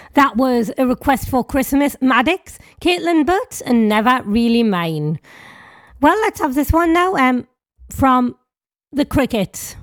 That was A Request for Christmas, Maddox, Caitlin Butts, and Never Really Mine. Well, let's have this one now from The Crickets.